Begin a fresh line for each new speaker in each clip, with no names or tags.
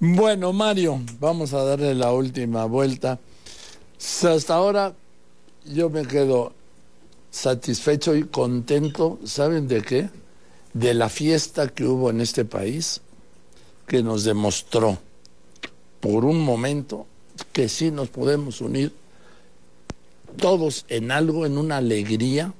Bueno, Mario, vamos a darle la última vuelta. Hasta ahora yo me quedo satisfecho y contento. ¿Saben de qué? De la fiesta que hubo en este país, que nos demostró por un momento que sí nos podemos unir todos en algo, en una alegría,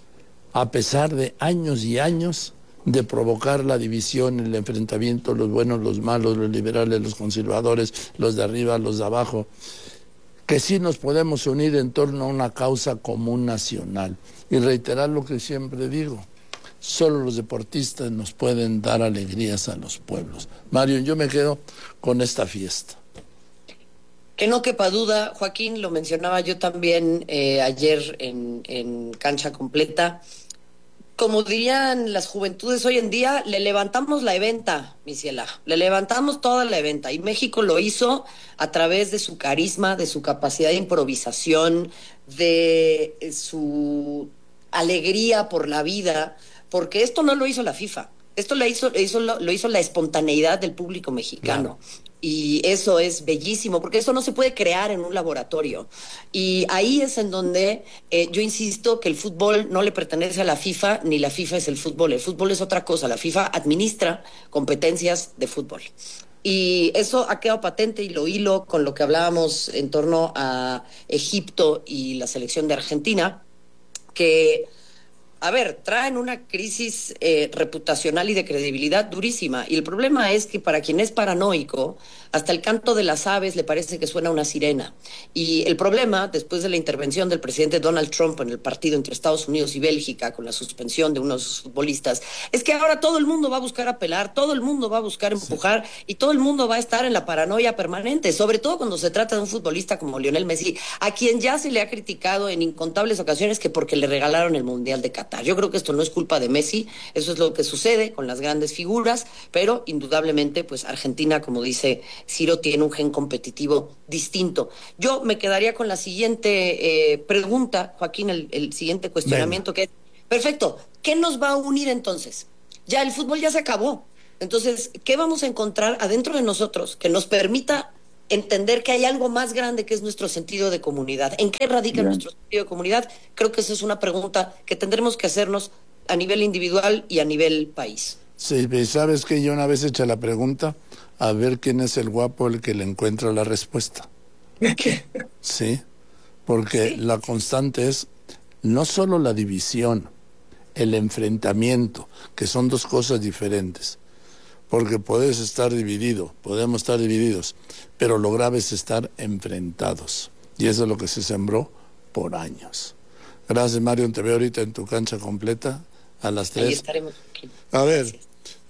a pesar de años y años de provocar la división, el enfrentamiento, los buenos, los malos, los liberales, los conservadores, los de arriba, los de abajo, que sí nos podemos unir en torno a una causa común nacional. Y reiterar lo que siempre digo, solo los deportistas nos pueden dar alegrías a los pueblos. Mario, yo me quedo con esta fiesta.
Que no quepa duda, Joaquín, lo mencionaba yo también ayer en Cancha Completa. Como dirían las juventudes hoy en día, le levantamos la eventa, mi ciela, le levantamos toda la eventa. Y México lo hizo a través de su carisma, de su capacidad de improvisación, de su alegría por la vida, porque esto no lo hizo la FIFA, esto lo hizo la espontaneidad del público mexicano. Claro. Y eso es bellísimo, porque eso no se puede crear en un laboratorio. Y ahí es en donde yo insisto que el fútbol no le pertenece a la FIFA, ni la FIFA es el fútbol. El fútbol es otra cosa. La FIFA administra competencias de fútbol. Y eso ha quedado patente y lo hilo con lo que hablábamos en torno a Egipto y la selección de Argentina, que... A ver, traen una crisis reputacional y de credibilidad durísima. Y el problema es que para quien es paranoico, hasta el canto de las aves le parece que suena una sirena. Y el problema, después de la intervención del presidente Donald Trump en el partido entre Estados Unidos y Bélgica, con la suspensión de unos futbolistas, es que ahora todo el mundo va a buscar apelar, todo el mundo va a buscar empujar, y todo el mundo va a estar en la paranoia permanente, sobre todo cuando se trata de un futbolista como Lionel Messi, a quien ya se le ha criticado en incontables ocasiones que porque le regalaron el Mundial de Qatar. Yo creo que esto no es culpa de Messi, eso es lo que sucede con las grandes figuras, pero indudablemente, pues Argentina, como dice Ciro, tiene un gen competitivo distinto. Yo me quedaría con la siguiente pregunta, Joaquín, el siguiente cuestionamiento. Venga. Que es, perfecto, ¿qué nos va a unir entonces? Ya el fútbol ya se acabó. Entonces, ¿qué vamos a encontrar adentro de nosotros que nos permita entender que hay algo más grande que es nuestro sentido de comunidad? ¿En qué radica nuestro sentido de comunidad? Creo que esa es una pregunta que tendremos que hacernos a nivel individual y a nivel país.
Sí, sabes que yo una vez hecha la pregunta, a ver quién es el guapo el que le encuentra la respuesta.
¿Qué?
Sí, porque la constante es no solo la división, el enfrentamiento, que son dos cosas diferentes. Porque podemos estar divididos, pero lo grave es estar enfrentados. Y eso es lo que se sembró por años. Gracias, Mario. Te veo ahorita en tu Cancha Completa a las 3.
Ahí estaremos.
A ver,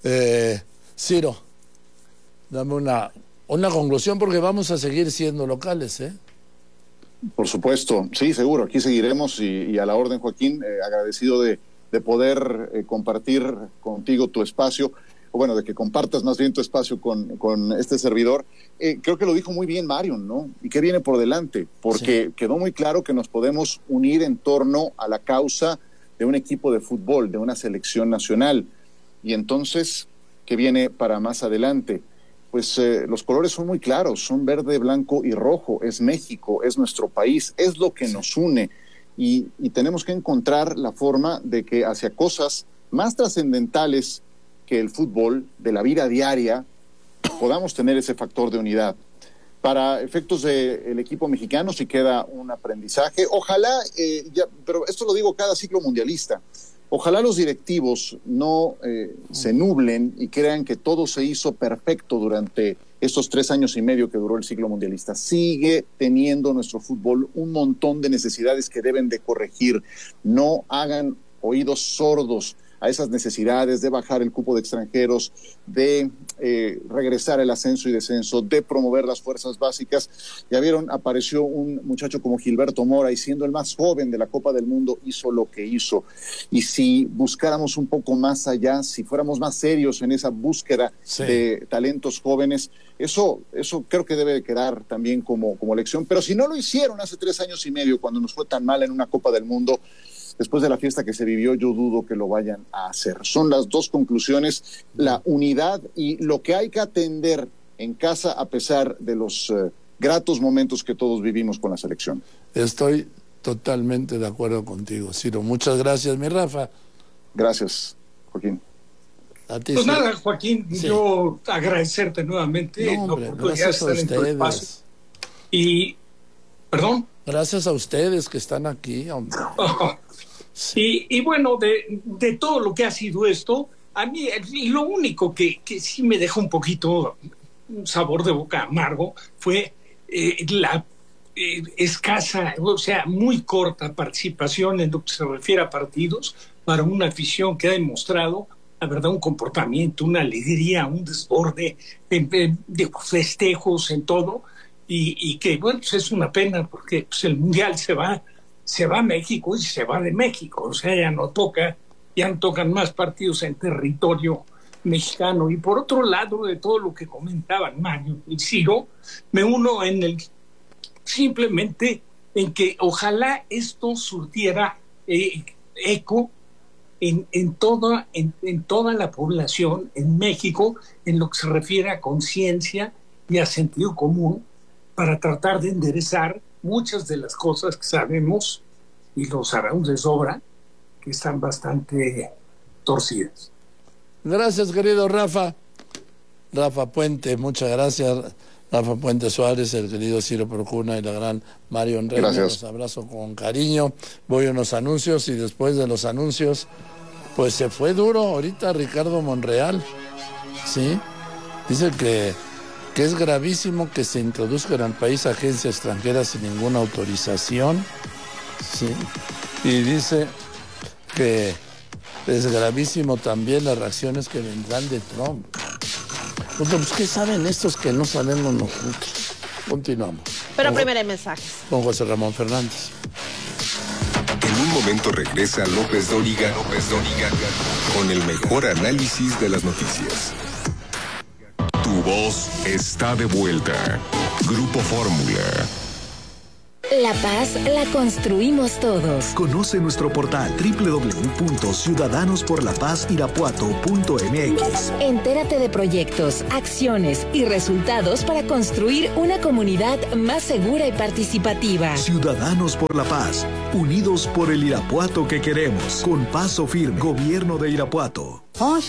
Ciro, dame una conclusión porque vamos a seguir siendo locales, ¿eh?
Por supuesto, sí, seguro. Aquí seguiremos y a la orden, Joaquín. Agradecido de poder compartir contigo tu espacio. O bueno, de que compartas más bien tu espacio con este servidor. Creo que lo dijo muy bien Marion, ¿no? ¿Y qué viene por delante? Porque quedó muy claro que nos podemos unir en torno a la causa de un equipo de fútbol, de una selección nacional. Y entonces, ¿qué viene para más adelante? Pues los colores son muy claros, son verde, blanco y rojo. Es México, es nuestro país, es lo que nos une. Y tenemos que encontrar la forma de que hacia cosas más trascendentales que el fútbol, de la vida diaria, podamos tener ese factor de unidad. Para efectos del equipo mexicano sí queda un aprendizaje. Ojalá, pero esto lo digo cada ciclo mundialista, ojalá los directivos no se nublen y crean que todo se hizo perfecto durante estos 3 años y medio que duró el ciclo mundialista. Sigue teniendo nuestro fútbol un montón de necesidades que deben de corregir. No hagan oídos sordos a esas necesidades de bajar el cupo de extranjeros, de regresar el ascenso y descenso, de promover las fuerzas básicas. Ya vieron, apareció un muchacho como Gilberto Mora y siendo el más joven de la Copa del Mundo hizo lo que hizo. Y si buscáramos un poco más allá, si fuéramos más serios en esa búsqueda de talentos jóvenes, eso creo que debe quedar también como lección. Pero si no lo hicieron hace 3 años y medio, cuando nos fue tan mal en una Copa del Mundo, después de la fiesta que se vivió, yo dudo que lo vayan a hacer. Son las dos conclusiones, la unidad y lo que hay que atender en casa a pesar de los gratos momentos que todos vivimos con la selección.
Estoy totalmente de acuerdo contigo, Ciro. Muchas gracias, mi Rafa.
Gracias, Joaquín.
A ti,
pues
sí.
nada, Joaquín, sí. Yo agradecerte nuevamente
la
oportunidad de estar en tu espacio. Y, ¿perdón?
Gracias a ustedes que están aquí, hombre.
Sí. Y bueno, de todo lo que ha sido esto, a mí lo único que sí me dejó un poquito un sabor de boca amargo fue la escasa, o sea, muy corta participación en lo que se refiere a partidos para una afición que ha demostrado, la verdad, un comportamiento, una alegría, un desborde de festejos en todo, y que, bueno, pues es una pena porque pues, el Mundial se va a México y se va de México, o sea, ya no tocan más partidos en territorio mexicano. Y por otro lado, de todo lo que comentaban Mario y Ciro, me uno simplemente en que ojalá esto surtiera eco en toda la población en México en lo que se refiere a conciencia y a sentido común para tratar de enderezar muchas de las cosas que sabemos, y lo sabemos de sobra, que están bastante torcidas.
Gracias, querido Rafa. Rafa Puente, muchas gracias. Rafa Puente Suárez, el querido Ciro Procuna y la gran Mario Enrique. Los abrazo con cariño. Voy a unos anuncios y después de los anuncios, pues se fue duro ahorita Ricardo Monreal. ¿Sí? Dice que es gravísimo que se introduzcan al país agencias extranjeras sin ninguna autorización. ¿Sí? Y dice que es gravísimo también las reacciones que vendrán de Trump. Pues, ¿qué saben estos que no sabemos nosotros? Continuamos.
Pero primero hay mensajes.
Con José Ramón Fernández.
En un momento regresa López Dóriga con el mejor análisis de las noticias. Tu voz está de vuelta. Grupo Fórmula.
La paz la construimos todos.
Conoce nuestro portal www.ciudadanosporlapazirapuato.mx.
Entérate de proyectos, acciones y resultados para construir una comunidad más segura y participativa.
Ciudadanos por la Paz, unidos por el Irapuato que queremos. Con paso firme, Gobierno de Irapuato.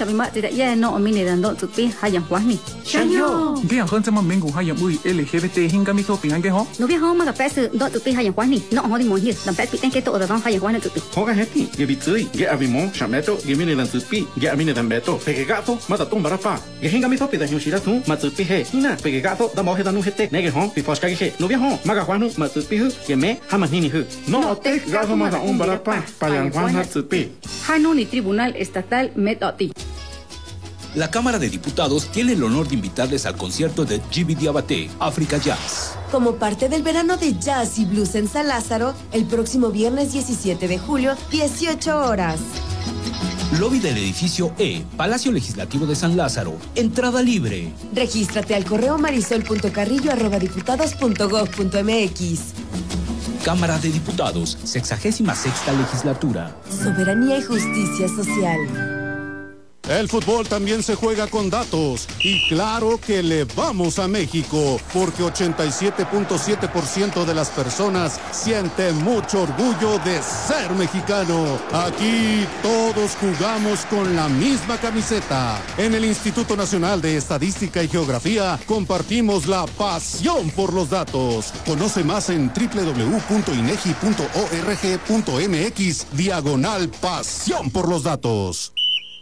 Tribunal Estatal Metoti.
La Cámara de Diputados tiene el honor de invitarles al concierto de Djiby Diabaté, África Jazz.
Como parte del verano de jazz y blues en San Lázaro, el próximo viernes 17 de julio, 18 horas.
Lobby del edificio E, Palacio Legislativo de San Lázaro. Entrada libre.
Regístrate al correo marisol.carrillo@diputados.gov.mx.
Cámara de Diputados, 66ª legislatura.
Soberanía y justicia social.
El fútbol también se juega con datos y claro que le vamos a México porque 87.7% de las personas siente mucho orgullo de ser mexicano. Aquí todos jugamos con la misma camiseta. En el Instituto Nacional de Estadística y Geografía compartimos la pasión por los datos. Conoce más en www.inegi.org.mx/pasión por los datos.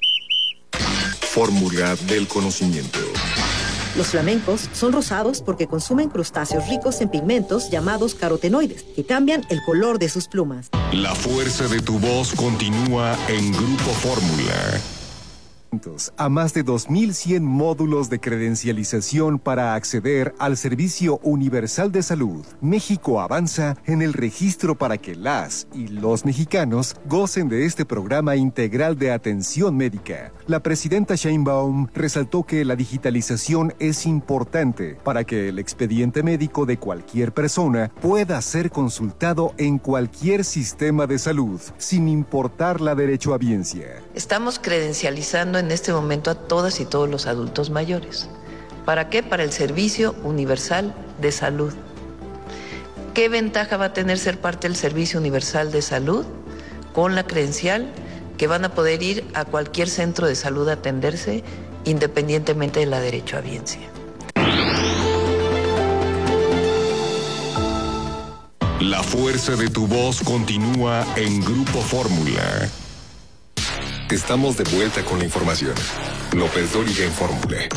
Fórmula del conocimiento.
Los flamencos son rosados porque consumen crustáceos ricos en pigmentos llamados carotenoides, que cambian el color de sus plumas.
La fuerza de tu voz continúa en Grupo Fórmula.
A más de 2.100 módulos de credencialización para acceder al Servicio Universal de Salud. México avanza en el registro para que las y los mexicanos gocen de este programa integral de atención médica. La presidenta Sheinbaum resaltó que la digitalización es importante para que el expediente médico de cualquier persona pueda ser consultado en cualquier sistema de salud, sin importar la derechohabiencia.
Estamos credencializando en este momento a todas y todos los adultos mayores.
¿Para qué? Para el Servicio Universal de Salud. ¿Qué ventaja va a tener ser parte del Servicio Universal de Salud? Con la credencial que van a poder ir a cualquier centro de salud a atenderse independientemente de la derechohabiencia.
La fuerza de tu voz continúa en Grupo Fórmula. Estamos de vuelta con la información. López Dóriga en Fórmula.